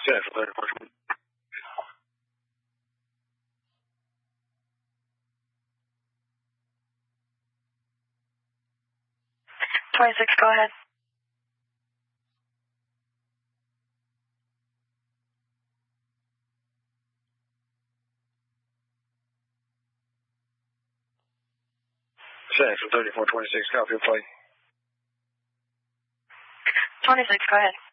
Central 34. 26, go ahead. Central 3426, copy your flight. 26, go ahead.